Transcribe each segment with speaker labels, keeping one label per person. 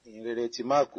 Speaker 1: Ìhìnrere ti Máàkù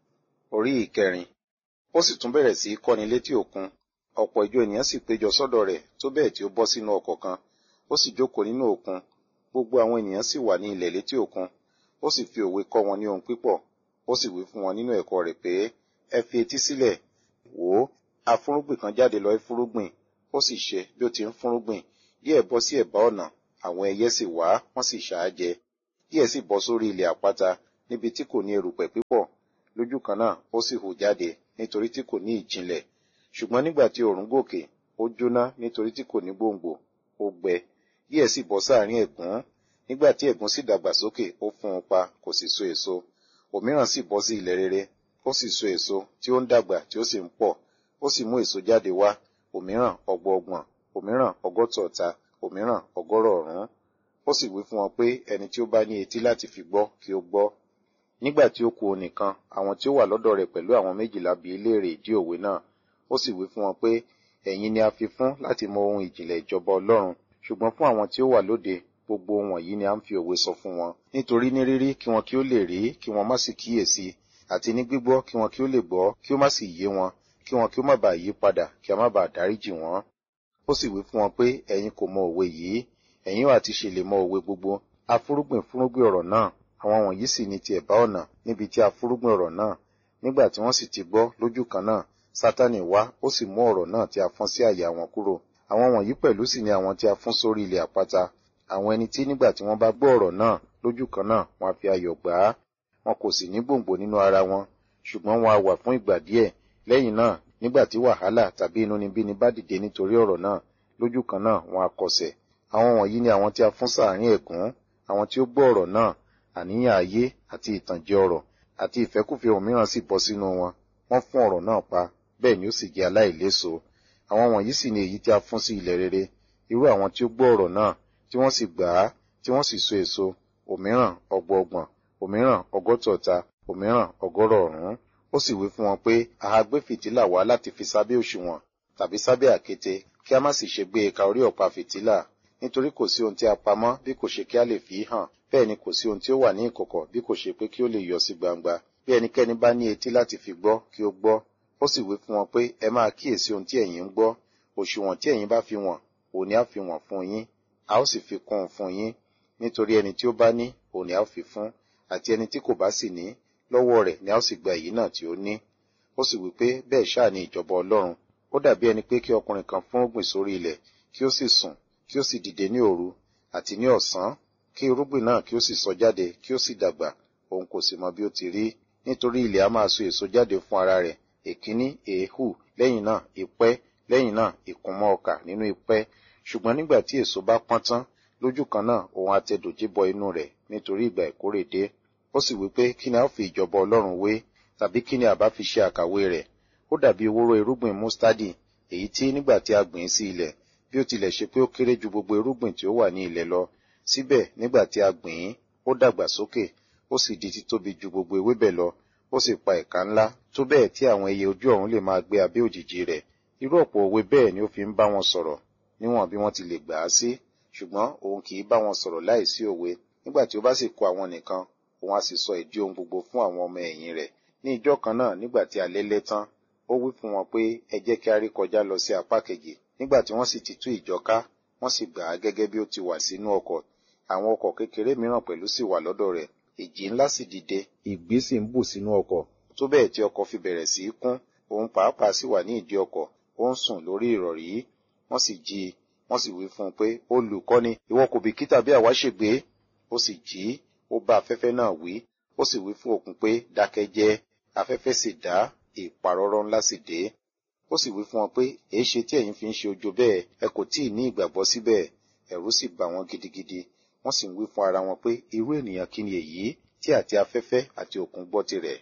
Speaker 1: orí ìkẹrin. Ó sì tún bẹ̀rẹ̀ sí í kọ́ni létí òkun. Ọ̀pọ̀ ìjọ ènìyàn sì péjọ sọ́dọ̀ rẹ̀ tó bẹ́ẹ̀ tí ó bọ́ sínú ọkọ̀ kan. Ó sì jókòó nínú òkun. Gbogbo àwọn ènìyàn sì wà ní ilẹ̀ létí òkun. Ó sì fi òwe kọ́ wọn ní ohun pípọ̀. Ó sì wí fún wọn nínú ẹ̀kọ́ rẹ̀ pé, ẹ fi etí sílẹ̀. Wò ó, afúnrúgbìn kan jáde lọ fúnrúgbìn. Ó sì ṣe bí ó ti ń fúnrúgbìn. Díẹ̀ bọ́ sí ẹ̀bá ọ̀nà. Àwọn ẹyẹ sì wá, wọ́n sì ṣà á jẹ. Díẹ̀ sì bọ́ sórí ilẹ̀ àpáta, níbi tí kò ní erùpẹ̀ pípọ̀. Lójú kan náà ó sì hù jáde, nítorí tí kò ní ìjìnlẹ̀. Ṣùgbọ́n nígbà tí oòrùn gòkè, ó jóná nítorí tí kò ní gbòǹgbò, ó gbẹ. Díẹ̀ sì bọ́ sáàrín ẹ̀gún. Nígbà tí ẹ̀gún sì dàgbà sókè, ó fún un pa, kò sì so èso. Òmíràn sì bọ́ sí ilẹ̀ rere, ó sì so èso tí ó ń dàgbà tí ó sì ń pọ̀. Ó sì mú èso jáde wá, òmíràn 60, òmíràn 100, òmíràn 100. Ó sì wí fún wọn pé ẹni tí ó bá ní etí láti fi gbọ́, kí ó gbọ́. Nígbà tí ó kù òun nìkan, àwọn tí ó wà lọ́dọ̀ rẹ̀ pẹ̀lú àwọn 12 bi í léèrè ìdí òwe náà. Ó sì wí fún wọn pé, ẹ̀yin ni a fi fún láti mọ ohun ìjìnlẹ̀ ìjọba Ọlọ́run, ṣùgbọ́n fún àwọn tí ó wà lóde, gbogbo ohun wọ̀nyí ni a ń fi òwe sọ fún wọn. Nítorí ní rírí kí wọn kí ó lè rí, kí wọn má sì kíyèsí, àti ní gbígbọ́ kí wọn kí ó lè gbọ́, kí ó má sì yé wọn, kí wọn kí ó má bàa yí padà, kí a má bàa dáríjì wọn. Ó sì wí fún wọn pé ẹ̀yin kò mọ òwe yìí, ẹ̀yin ó àti ṣe lè mọ òwe gbogbo. Afúrúgbìn fúnrúgbìn ọ̀rọ̀ náà, àwọn wọ̀nyí sì ni ti ẹ̀bá ọ̀nà, níbi tí afúrúgbìn ọ̀rọ̀ náà. Nígbà tí wọ́n sì ti gbọ́ lójú kan náà, Sátánì wá, ó sì mú ọ̀rọ̀ náà tí a fọ́n sí àyà wọn kúrò. Àwọn wọ̀nyí pẹ̀lú sì ni àwọn tí a fọ́n sórí ilẹ̀ àpáta. Àwọn ẹni tí nígbà tí wọ́n bá gbọ́ ọ̀rọ̀ náà lójú kan náà, wọ́n á fi ayọ̀ gbà á. Wọn kò sì ní gbòǹgbò nínú ara wọn, ṣùgbọ́n wọn á wà fún ìgbà díẹ̀. Lẹ́yìn náà, nígbà tí wàhálà tàbí inúnibíni bá dìde nítorí ọ̀rọ̀ náà, lójú kan náà wọ́n á kọsẹ̀. Àwọn wọ̀nyí ni àwọn tí a fọ́n sáàrín ẹ̀gún, àwọn tí ó gbọ́ ọ̀rọ̀ náà, àníyàn ayé àti ìtànjẹ ọ̀rọ̀ àti ìfẹ́kúfẹ̀ẹ́ òmíràn sì bọ́ sínú wọn. Wọ́n fún ọ̀rọ̀ náà pa, bẹ́ẹ̀ ni ó sì jẹ́ aláìléso. Àwọn wọ̀nyí sì ni èyí tí a fún sí ilẹ̀ rere, irú àwọn tí ó gbọ́ ọ̀rọ̀ náà, tí wọ́n sì gbà á, tí wọ́n sì so èso, òmíràn 60, òmíràn 100, òmíràn 100. Ó sì wí fún wọn pé, a ha gbé fìtílà wá láti fi sábẹ́ òṣùwọ̀n, tàbí sábẹ́ àkéte, kí a má sì ṣe gbé e ka orí ọ̀pá fìtílà. Nítorí kò sí ohun tí a pamọ́ bí kò ṣe kí a lè fi hàn, bẹ́ẹ̀ ni kò sí ohun tí ó wà ní ìkọ̀kọ̀ bí kò ṣe pé kí ó lè yọ sí gbangba. Bí ẹnikẹ́ni bá ní etí láti fi gbọ́, kí ó gbọ́. Ó sì wí fún wọn pé ẹ máa kíyèsí ohun tí ẹ̀yin ń gbọ́. Òṣùwọ̀n tí ẹ̀yin bá fi wọ̀n, òun ni a fi wọ̀n fún yín, a ó sì fi kún un fún yín. Nítorí ẹni tí ó bá ní, òun ni a ó fi fún, àti ẹni tí kò bá sì ní, lọ́wọ́ rẹ̀ ni a ó sì gba èyí náà tí ó ní. Ó sì wí pé bẹ́ẹ̀ ṣáà ni ìjọba Ọlọ́run. Ó dàbí ẹni pé kí ọkùnrin kan fúnrúgbìn sórí ilẹ̀, kí ó sì sùn, kí ó sì dìde ní òru àti ní ọ̀sán, kí irúgbìn náà kí ó sì sọ jáde, kí ó sì dàgbà, òun kò sì mọ bí ó ti rí. Nítorí ilẹ̀ a máa so èso jáde fún ara rẹ̀, èkíní èéhù, lẹ́yìn náà ìpẹ́, lẹ́yìn náà ìkúnmọ́ ọkà nínú ìpẹ́. Ṣùgbọ́n nígbà tí èso bá pọ́n tán, lójú kan náà òun á tẹ dòjé bọ inú rẹ̀, nítorí ìgbà ìkórè dé. Ó sì wí pé kí ni a ó fi ìjọba Ọlọ́run wé, tàbí kí ni a bá fi ṣe àkàwé rẹ̀? Ó dàbí ewúro irúgbìn mustadi, èyí tí nígbà tí a gbìn sí ilẹ̀, bí ó tilẹ̀ ṣe pé ó kéré ju gbogbo irúgbìn tí ó wà ní ilẹ̀ lọ, síbẹ̀ nígbà tí a gbìn ín, ó dàgbà sókè, ó sì di títóbi ju gbogbo ewébẹ̀ lọ, ó sì pa ẹ̀ka ńlá, tó bẹ́ẹ̀ tí àwọn ẹyẹ ojú ọ̀run lè máa gbé abẹ́ òjìji rẹ̀. Irú ọ̀pọ̀ òwe bẹ́ẹ̀ ni ó fi ń bá wọn sọ̀rọ̀, níwọ̀n bí wọ́n ti lè gbà á sí, ṣùgbọ́n òun kì í bá wọn sọ̀rọ̀ láìsí òwe. Nígbà tí ó bá sì kó àwọn nìkan, òun á sì sọ ìdí ohun gbogbo fún àwọn ọmọ ẹ̀yìn rẹ̀. Ní ijọ́ kan náà, nígbà tí alẹ́ lẹ́ tán, ó wí fún wọn pé ẹ jẹ́ kí a rí kọjá lọ sí apá kejì. Nígbà tí wọ́n sì ti tú ìjọ ká, wọ́n sì gbà á gẹ́gẹ́ bí ó ti wà sínú ọkọ̀. Àwọn ọkọ̀ kékeré mìíràn pẹ̀lú sì wà lọ́dọ̀ rẹ̀. Ìjì ńlá sì dìde, ìgbì sì ń bù sínú ọkọ̀, tó bẹ́ẹ̀ tí ọkọ̀ fi bẹ̀rẹ̀ sí í kún. Òun pàápàá sì wà ní ìdí ọkọ̀, ó ń sùn lórí ìrọ̀rí. Wọ́n sì jí i, wọ́n sì wí fún un pé, olùkọ́ni, ìwọ kò bìkítà bí àwa ṣègbé? Ó sì jí, ó bá afẹ́fẹ́ náà wí, ó sì wí fún òkun pé, dákẹ́ jẹ́. Afẹ́fẹ́ sì dá, ìparọ́rọ́ ńlá sì dé. Ó sì wí fún wọn pé, èéṣe tí ẹ̀yin fi ń ṣe ojo bẹ́ẹ̀? Ẹ kò tíì ní ìgbàgbọ́ síbẹ̀. Ẹ̀rù sì bà wọ́n gidigidi. Wọ́n sì ń wí fún ara wọn pé, irú ènìyàn kí ni èyí tí àti afẹ́fẹ́ àti òkun gbọ́ tirẹ̀?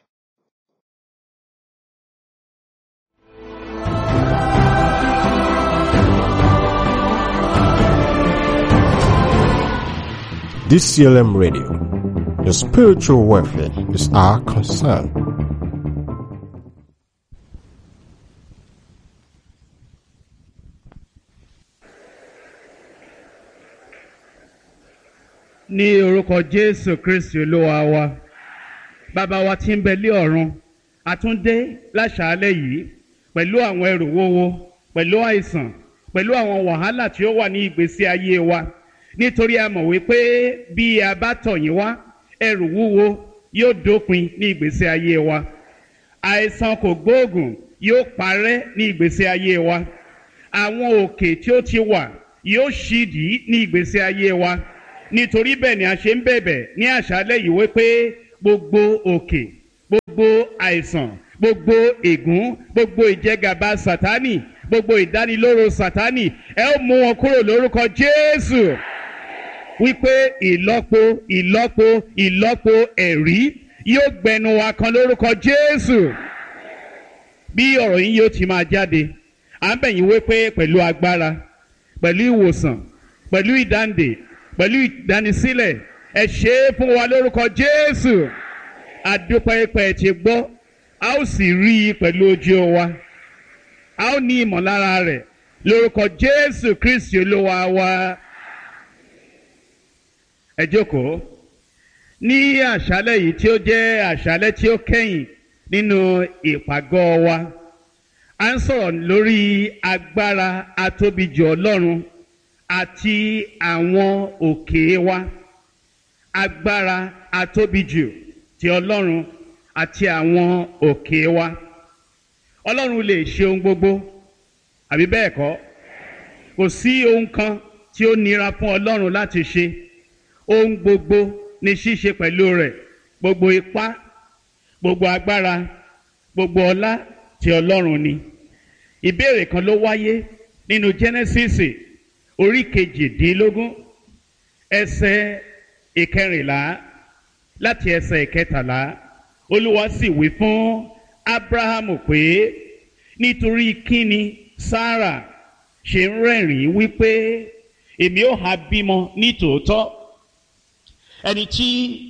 Speaker 2: DCLM Radio. Your spiritual welfare is our concern.
Speaker 3: Ní orúkọ Jésù Kristi Olúwa wa, bàbá wa tí ń bẹ lé ọ̀run, àtúndé láṣàálẹ̀ yìí pẹ̀lú àwọn ẹrù wúwo, pẹ̀lú àìsàn, pẹ̀lú àwọn wàhálà tí ó wà ní ìgbésí ayé wa, nítorí a mọ̀ wípé bí a bá tọ̀ yín wá, ẹrù wúwo yóò dópin ní ìgbésí ayé wa, àìsàn kò gbóògùn yóò parẹ́ ní ìgbésí ayé wa, àwọn òkè tí ó ti wà yóò ṣídìí ní ìgbésí ayé wa. Nítorí bẹ́ẹ̀ ni a ṣe ń bẹ̀bẹ̀ ní àṣálẹ́ yìí wípé gbogbo òkè, gbogbo àìsàn, gbogbo ègún, gbogbo ìjẹgàba sátánì, gbogbo ìdánilóró sátánì, ẹ ó mú wọn kúrò lórúkọ Jésù. Wípé ìlọ́po ìlọ́po ìlọ́po ẹ̀rí yóò gbẹnu wa kan lórúkọ Jésù. Bí ọ̀rọ̀ yín yóò ti máa jáde, à ń bẹ̀ yín wípé pẹ̀lú agbára, pẹ̀lú ìwòsàn, pẹ̀lú ìdáǹdè, pẹ̀lú ìdánisílẹ̀, ẹ ṣe é fún wa lórúkọ Jésù. Àdúpẹ́ pé ti gbọ́, a ó sì rí i pẹ̀lú ojú wa, a ó ní ìmọ̀lára rẹ̀ lórúkọ Jésù Kristi Olúwa wa. Ẹ jókòó. Ní àṣálẹ́ yìí tí ó jẹ́ àṣálẹ́ tí ó kẹ́yìn nínú ìpàgọ́ wa, a ń sọ̀rọ̀ lórí agbára atóbijù Ọlọ́run àti àwọn òkè wa. Agbára atóbijù ti Ọlọ́run àti àwọn òkè wa. Ọlọ́run lè ṣe ohun gbogbo, àbí bẹ́ẹ̀ kọ́? Kò sí ohun kan tí ó nira fún Ọlọ́run láti ṣe. Ohun gbogbo ni ṣíṣe pẹ̀lú rẹ̀. Gbogbo ipá, gbogbo agbára, gbogbo ọlá ti Ọlọ́run ni. Ìbéèrè kan ló wáyé nínú Jẹ́nẹ́sísì orí 18 ẹsẹ̀ 14 láti ẹsẹ̀ 13. Olúwa sì wí fún Ábúráhámù pé nítorí kíni Sárà ṣe ń rẹ́rìn-ín wípé èmi ó ha bímọ ní tòótọ́. Ẹni tí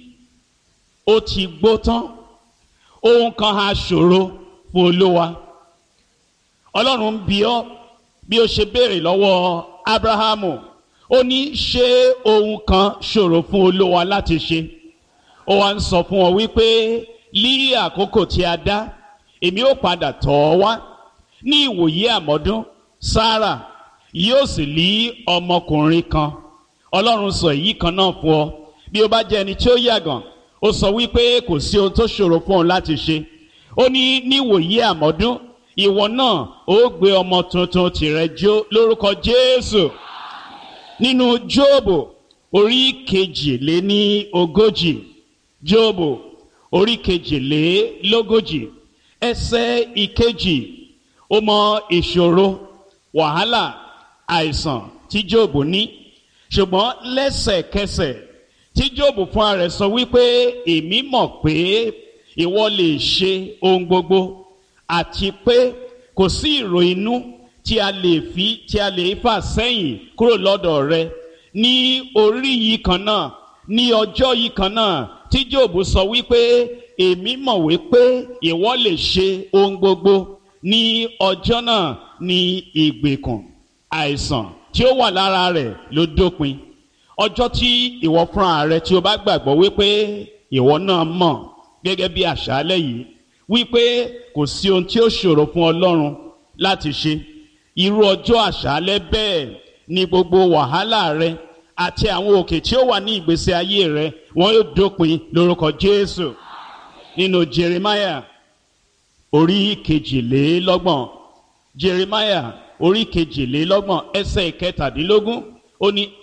Speaker 3: ó ti gbó tán, ohun kan ha ṣòro fún Olúwa. Ọlọ́run ń bi ọ́ bí ó ṣe béèrè lọ́wọ́ Ábúráhámù. Ó ní ṣé ohun kan ṣòro fún Olúwa láti ṣe? Ó wá ń sọ fún ọ wípé ní àkókò tí a dá, èmi ó padà tọ̀ ọ́ wá. Ní ìwòyí àmọ́dún, Sárà yóò sì ní ọmọkùnrin kan. Ọlọ́run sọ èyí kan náà fún ọ. Bí ó bá jẹ́ ẹni tí ó yàgàn, ó sọ wípé kò sí ohun tó ṣòro fún ọ láti ṣe. Ó ní ìwòyí àmọ́dún, ìwọ náà ó gbé ọmọ tuntun tìrẹ jó lórúkọ Jésù. Nínú Jóòbù orí 42, Jóòbù orí 42 ẹsẹ̀ 1, ó mọ ìṣòro, wàhálà, àìsàn tí Jóòbù ní. Ṣùgbọ́n lẹ́sẹ̀kẹsẹ̀ tí Jóòbù fúnra rẹ̀ sọ wípé èmi mọ̀ pé ìwọ lè ṣe ohun gbogbo, àti pé kò sí ìrò inú tí a lè fà sẹ́yìn kúrò lọ́dọ̀ rẹ. Ní orí yìí kan náà, ní ọjọ́ yìí kan náà tí Jóòbù sọ wípé èmi mọ̀ wípé ìwọ lè ṣe ohun gbogbo, ní ọjọ́ náà ní ìgbèkùn àìsàn tí ó wà lára rẹ̀ ló dópin. Ọjọ́ tí ìwọ fúnra rẹ tí o bá gbàgbọ́ wípé ìwọ náà mọ̀ gẹ́gẹ́ bí àṣálẹ́ yìí wípé kò sí ohun tí ó ṣòro fún Ọlọ́run láti ṣe, irú ọjọ́ àṣálẹ́ bẹ́ẹ̀ ni gbogbo wàhálà rẹ àti àwọn òkè tí ó wà ní ìgbésí ayé rẹ wọn yóò dópin lórúkọ Jésù. Nínú Jeremiah orí 22, Jeremiah orí 22 ẹsẹ̀ 17, ó ní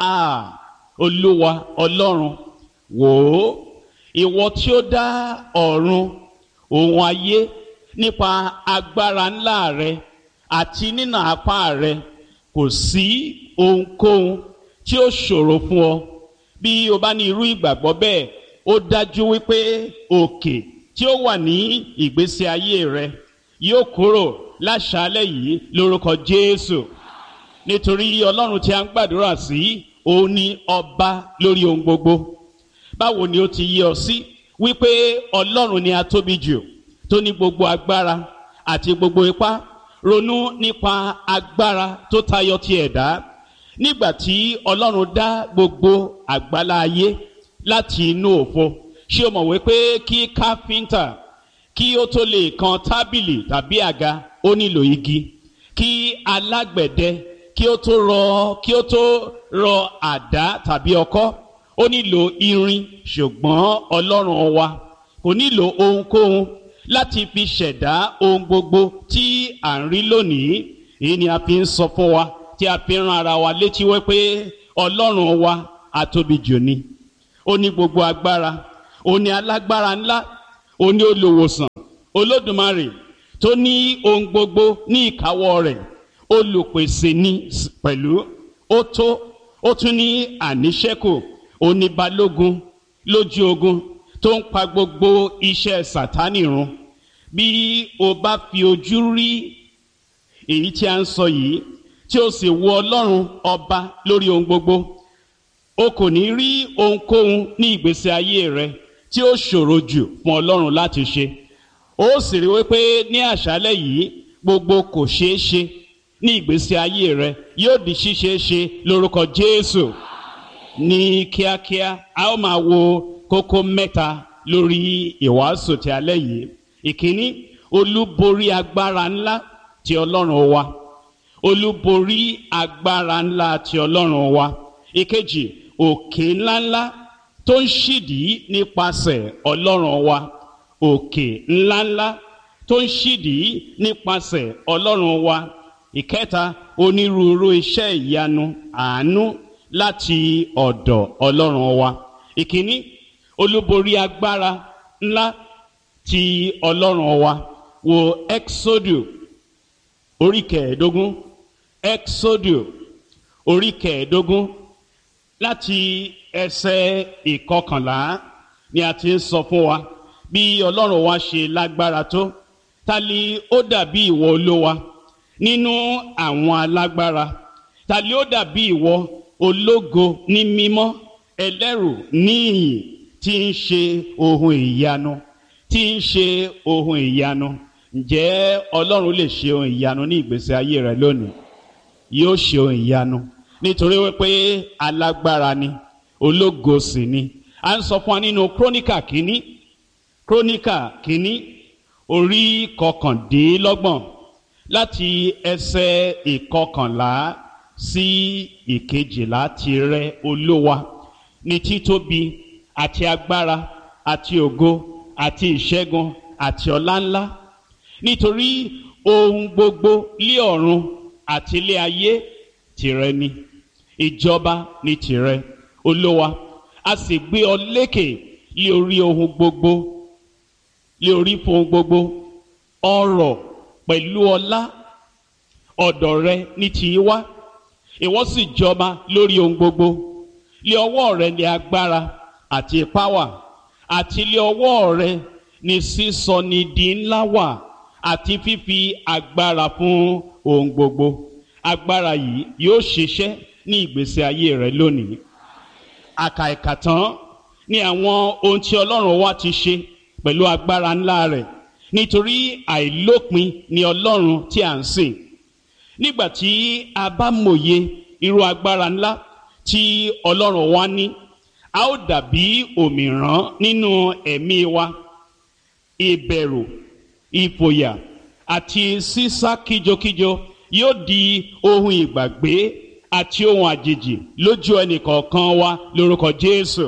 Speaker 3: Olúwa Ọlọ́run, wò ó, ìwọ tí ó dá ọ̀run òun ayé nípa agbára ńlá rẹ àti nínà apá rẹ, kò sí ohunkóhun tí ó ṣòro fún ọ. Bí o bá ní irú ìgbàgbọ́ bẹ́ẹ̀, ó dájú wípé òkè tí ó wà ní ìgbésí ayé rẹ yóò kúrò láṣálẹ́ yìí lórúkọ Jésù. Nítorí Ọlọ́run tí a ń gbàdúrà sí, òun ni ọba lórí ohun gbogbo. Báwo ni ó ti yé ọ sí wípé Ọlọ́run ni atóbi jù, tó ní gbogbo agbára àti gbogbo ipá? Ronú nípa agbára tó tayọ ti ẹ̀dá. Nígbà tí Ọlọ́run dá gbogbo àgbálá ayé láti inú òfo, ṣé o mọ̀ wípé kí káfíńtà kí ó tó lè kan tábìlì tàbí àga ó nílò igi, kí alágbẹ̀dẹ kí ó tó rọ àdá tàbí ọkọ́ ó nílò irin. ṣùgbọ́n Ọlọ́run wa kò nílò ohunkóhun láti fi ṣẹ̀dá ohun gbogbo tí à ń rí lónìí. èyí ni a fi ń sọ fún wa, tí a fi ń rán ara wa létí wípé Ọlọ́run wa atóbi jù ni. Ó ní gbogbo agbára, ó ní alágbára ńlá, ó ní olùwòsàn, Olódùmarè tó ní ohun gbogbo ní ìkáwọ́ rẹ̀, olùpèsè ni pẹ̀lú, ó tún ní àníṣẹ́kù, ó ní balógun lójú ogun tó ń pa gbogbo iṣẹ́ Sátánì run. Bí o bá fi ojú rí èyí tí a ń sọ yìí, tí ó sì wo Ọlọ́run ọba lórí ohun gbogbo, o kò ní rí ohunkóhun ní ìgbésí ayé rẹ tí ó ṣòro jù fún Ọlọ́run láti ṣe. Ó sì rí wípé ní àṣálẹ́ yìí gbogbo kò ṣeé ṣe ní ìgbésí ayé rẹ yóò di ṣíṣeé ṣe lórúkọ Jésù. Ní kíákíá a ó máa wo kókó mẹ́ta lórí ìwàásù ti alẹ́ yìí. Ìkíní, olúborí agbára ńlá ti Ọlọ́run wa. Olúborí agbára ńlá ti Ọlọ́run wa. Ìkejì, òkè ńláńlá tó ń ṣídìí nípasẹ̀ Ọlọ́run wa. Òkè ńláńlá tó ń ṣídìí nípasẹ̀ Ọlọ́run wa. Ìkẹta, onírúurú iṣẹ́ ìyanu àánú láti ọ̀dọ̀ Ọlọ́run wa. Ìkíní, olúborí agbára ńlá ti Ọlọ́run wa. Wo Exodus orí kẹẹ̀ẹ́dógún. Exodus orí kẹẹ̀ẹ́dógún láti ẹsẹ̀ ìkọkànlá ni a ti ń sọ fún wa bí Ọlọ́run wa ṣe lágbára tó. Ta ni ó dàbí ìwọ Olúwa nínú àwọn alágbára? Ta ni ó dàbí ìwọ ológo ní mímọ́, ẹlẹ́rù ní ìyìn, tí ń ṣe ohun ìyanu, tí ń ṣe ohun ìyanu? Ǹjẹ́ Ọlọ́run lè ṣe ohun ìyanu ní ìgbésí ayé rẹ lónìí? Yóò ṣe ohun ìyanu nítorí wípé alágbára ni, ológo sì ni. A ń sọ fún wa nínú Króníkà kínní orí kọkàndínlọ́gbọ̀n láti ẹsẹ̀ ìkọkànlá sí ìkejìlá. Tìrẹ Olúwa ní títóbi àti agbára àti ògo àti ìṣẹ́gun àti ọlá ńlá, nítorí ohun gbogbo lé ọ̀run àti lé ayé tìrẹ ni. Ìjọba ni tìrẹ Olúwa, a sì gbé ọ lékè lé orí ohun gbogbo, lé orí fún ohun gbogbo. Ọrọ̀ pẹ̀lú ọlá ọ̀dọ̀ rẹ ní ti wá, ìwọ sì jọba lórí ohun gbogbo. Lé ọwọ́ rẹ ni agbára àti ipá wà, àti lé ọwọ́ rẹ ni sísọ ni di ńlá wà, àti fífi agbára fún ohun gbogbo. Agbára yìí yóò ṣiṣẹ́ ní ìgbésí ayé rẹ lónìí. Àkàìkàtán ni àwọn ohun tí Ọlọ́run wa ti ṣe pẹ̀lú agbára ńlá rẹ̀, nítorí àìlópin ni Ọlọ́run tí à ń sìn. Nígbà tí a bá mòye irú agbára ńlá tí Ọlọ́run wa ní, a ó dàbí òmìrán nínú ẹ̀mí wa. Ìbẹ̀rù, ìfòyà àti sísá kíjokíjo yóò di ohun ìgbàgbé àti ohun àjèjì lójú ẹnìkọ̀ọ̀kan wa lórúkọ Jésù.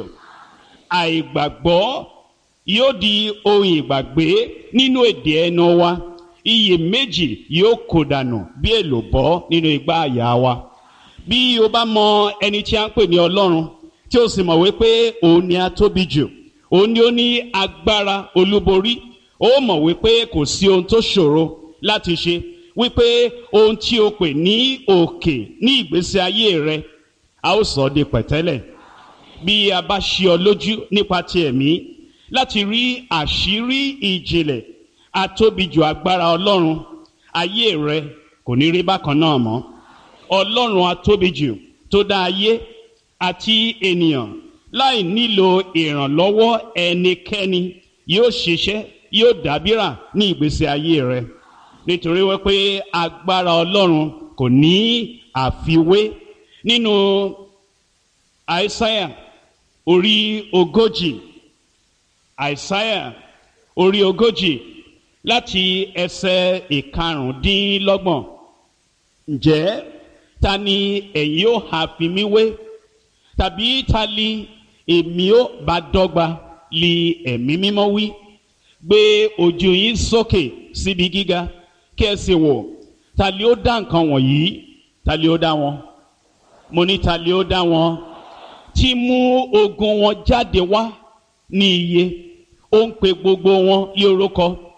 Speaker 3: Àìgbàgbọ́ yóò di ohun ìgbàgbé nínú èdè ẹnu wa. Iyèméjì yóò kó dànù bí èlùbọ́ nínú igbá àyà wa. Bí o bá mọ ẹni tí a ń pè ní Ọlọ́run, tí o sì mọ̀ wípé òun ni a tóbi jù, òun ni ó ní agbára olúborí, ó mọ̀ wípé kò sí ohun tó ṣòro láti ṣe, wípé ohun tí o pè ní òkè ní ìgbésí ayé rẹ, a ó sọ di pẹ̀tẹ́lẹ̀. Bí a bá ṣí ọ lójú nípa ti ẹ̀mí láti rí àṣírí ìjìnlẹ̀ atóbijù agbára Ọlọ́run, ayé rẹ kò ní rí bákan náà mọ́. Ọlọ́run atóbijù tó dá ayé àti ènìyàn láì nílò ìrànlọ́wọ́ ẹnikẹ́ni yóò ṣiṣẹ́, yóò dábìrà ní ìgbésí ayé rẹ, nítorí wípé agbára Ọlọ́run kò ní àfiwé. Nínú Àìsáyà orí 40 Àìsáyà orí 40 láti ẹsẹ̀ 25. Ǹjẹ́ ta ni ẹ̀yin ó ha fi mí wé? Tàbí ta li èmi ó bá dọ́gba? Li ẹ̀mí mímọ́ wí. Gbé ojú yín sókè síbi gíga kí ẹ sì wò. Ta li ó dá nǹkan wọ̀nyí? Ta li ó dá wọn? Mo ní ta li ó dá wọn? Tí mú ogun wọn jáde wá ní iye. Ó ń pe gbogbo wọn lé orúkọ.